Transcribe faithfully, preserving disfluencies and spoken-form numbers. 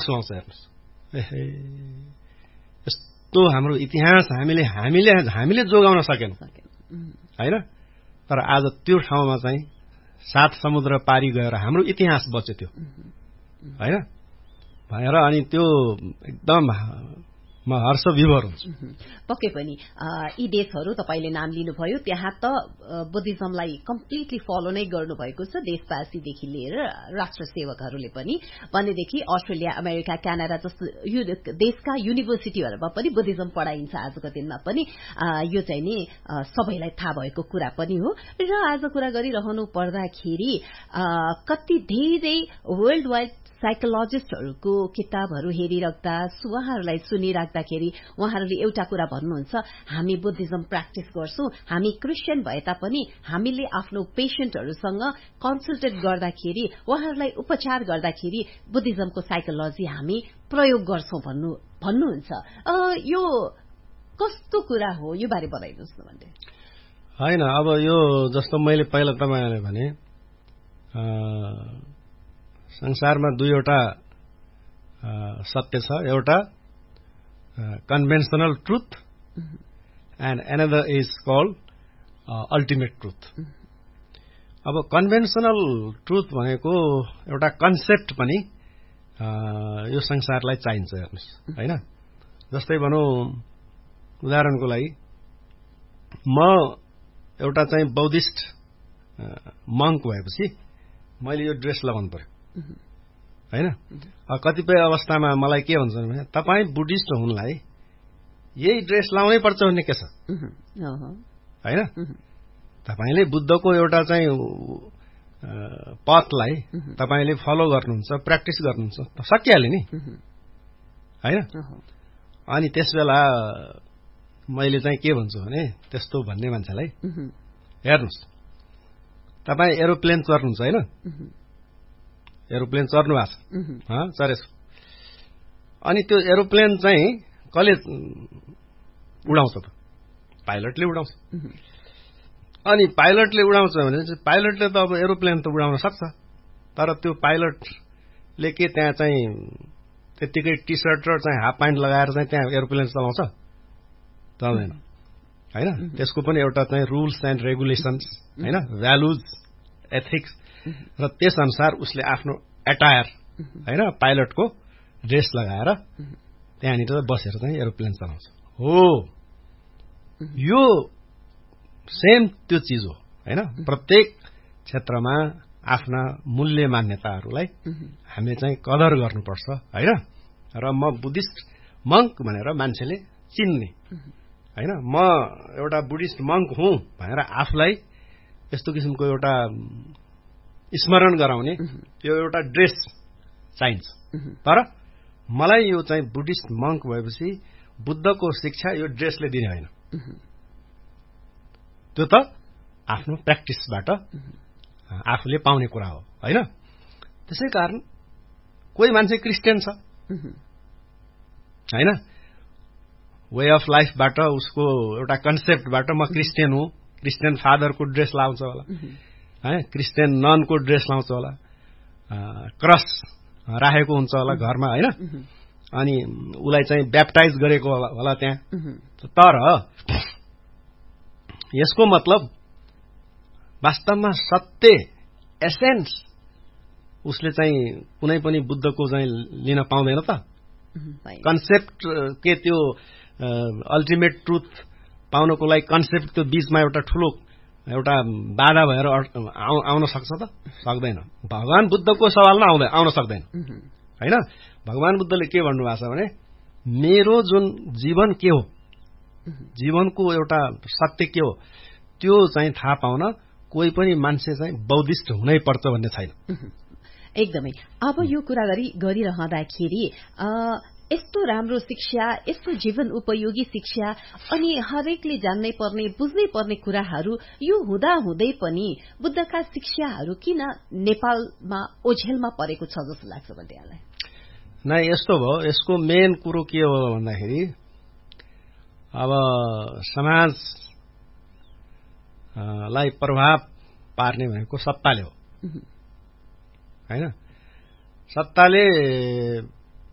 लाउँछ हेर्नुहोस्। यस्तो हाम्रो इतिहास हामीले हामीले हामीले जोगाउन सकेनौँ होइन। तर आज त्यो ठाउँमा चाहिँ सात समुद्र पारी गएर हाम्रो इतिहास बच्यो त्यो होइन भएर अनि त्यो एकदम म हर्ष विभोर हुन्छु। पक्कै पनि यी देशहरू तपाईँले नाम लिनुभयो त्यहाँ त बुद्धिज्मलाई कम्प्लिटली फलो नै गर्नुभएको छ देशवासीदेखि लिएर राष्ट्र सेवकहरूले पनि। भनेदेखि अस्ट्रेलिया अमेरिका क्यानाडा जस्तो देशका युनिभर्सिटीहरूमा पनि बुद्धिज्म पढाइन्छ आजको दिनमा पनि। यो चाहिँ नि सबैलाई थाहा भएको कुरा पनि हो। र आज कुरा गरिरहनु पर्दाखेरि कति धेरै वर्ल्ड वाइड साइकोलोजिस्टहरूको किताबहरू हेरिराख्दा उहाँहरूलाई सुनिराख्दाखेरि उहाँहरूले एउटा कुरा भन्नुहुन्छ, हामी बुद्धिज्म प्र्याक्टिस गर्छौं, हामी क्रिस्चियन भए तापनि हामीले आफ्नो पेशेन्टहरूसँग कन्सल्टेट गर्दाखेरि उहाँहरूलाई उपचार गर्दाखेरि बुद्धिज्मको साइकोलोजी हामी प्रयोग गर्छौं भन्नु भन्नुहुन्छ। यो कस्तो कुरा हो, यो बारे बताइदिनुहोस् न भन्दै। होइन अब यो जस्तो मैले पहिला तपाईँले भने संसारमा दुईवटा सत्य छ, एउटा conventional truth and another is called ultimate truth. अब कन्भेन्सनल ट्रुथ भनेको एउटा कन्सेप्ट पनि यो संसारलाई चाहिन्छ हेर्नुहोस् होइन। जस्तै भनौँ उदाहरणको लागि म एउटा चाहिँ बौद्धिस्ट मङ्क भएपछि मैले यो ड्रेस लगाउनु पर्यो होइन। कतिपय अवस्थामा मलाई के भन्छ भने तपाईँ बुद्धिस्ट हुनुलाई यही ड्रेस लाउनै पर्छ भन्ने के छ होइन। तपाईँले बुद्धको एउटा चाहिँ पथलाई तपाईँले फलो गर्नुहुन्छ, प्र्याक्टिस गर्नुहुन्छ, सकिहाल्यो नि होइन। अनि त्यस बेला मैले चाहिँ के भन्छु भने त्यस्तो भन्ने मान्छेलाई हेर्नुहोस् तपाईँ एरोप्लेन चढ्नुहुन्छ होइन, एरोप्लेन चढ्नु भएको छ चढेछ, अनि त्यो एरोप्लेन चाहिँ कसले उडाउँछ त? पाइलटले उडाउँछ। अनि पाइलटले उडाउँछ भने चाहिँ पाइलटले त अब एरोप्लेन त उडाउन सक्छ, तर त्यो पाइलटले के त्यहाँ चाहिँ त्यतिकै टी सर्ट र चाहिँ हाफ प्यान्ट लगाएर चाहिँ त्यहाँ एरोप्लेन चलाउँछ? चल्दैन होइन। त्यसको पनि एउटा चाहिँ रुल्स एन्ड रेगुलेसन्स होइन, भ्यालुज, एथिक्स र त्यस अनुसार उसले आफ्नो एटायर होइन पाइलटको ड्रेस लगाएर त्यहाँनिर बसेर चाहिँ एरोप्लेन चलाउँछ। हो यो सेम त्यो चिज हो होइन। प्रत्येक क्षेत्रमा आफ्ना मूल्य मान्यताहरूलाई हामीले चाहिँ कदर गर्नुपर्छ होइन। र म बुद्धिस्ट मङ्क भनेर मान्छेले चिन्ने होइन, म एउटा बुद्धिस्ट मङ्क हुँ भनेर आफूलाई यस्तो किसिमको एउटा स्मरण गराउने यो एउटा ड्रेस चाहिन्छ। तर मलाई यो चाहिँ बुद्धिस्ट मङ्क भएपछि बुद्धको शिक्षा यो ड्रेसले दिने होइन, त्यो त आफ्नो प्र्याक्टिसबाट आफूले पाउने कुरा हो होइन। त्यसै कारण कोही मान्छे क्रिस्चियन छ होइन, वे अफ लाइफबाट उसको एउटा कन्सेप्टबाट म क्रिस्चियन हुँ, क्रिस्चियन फादरको ड्रेस लाउँछ होला है, क्रिस्चियन ननको ड्रेस लाउँछ होला, क्रस राखेको हुन्छ होला घरमा होइन, अनि उसलाई चाहिँ ब्याप्टाइज गरेको होला त्यहाँ। तर यसको मतलब वास्तवमा सत्य एसेन्स उसले चाहिँ कुनै पनि बुद्धको चाहिँ लिन पाउँदैन त। कन्सेप्ट के त्यो अल्टिमेट ट्रुथ पाउनको लागि कन्सेप्ट त्यो बीचमा एउटा ठुलो एउटा बाधा भएर आउन सक्छ त? सक्दैन। भगवान बुद्धको सवालमा आउँदैन, आउन सक्दैन होइन। भगवान बुद्धले के भन्नुभएको छ भने मेरो जुन जीवन के हो, जीवनको एउटा सत्य के हो त्यो चाहिँ थाहा पाउन कोही पनि मान्छे चाहिँ बौद्धिस्ट हुनै पर्छ भन्ने छैन। एकदमै। अब यो कुरा गरी गरिरहँदाखेरि यस्तो राम्रो शिक्षा, यस्तो जीवन उपयोगी शिक्षा अनि हरेकले जान्नै पर्ने बुझ्नै पर्ने कुराहरू यो हुँदा हुँदै पनि बुद्धका शिक्षाहरू किन नेपालमा ओझेलमा परेको छ जस्तो लाग्छ भन्ने यहाँलाई? नै यस्तो भयो, यसको मेन कुरो के हो भन्दाखेरि अब समाजलाई प्रभाव पार्ने भनेको सत्ताले हो होइन। सत्ताले